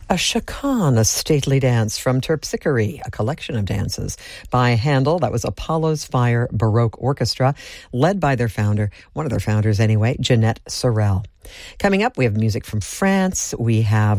A chaconne, a stately dance from Terpsichore, a collection of dances by Handel. That was Apollo's Fire Baroque Orchestra, led by their founder, one of their founders anyway, Jeanette Sorel. Coming up, we have music from France. We have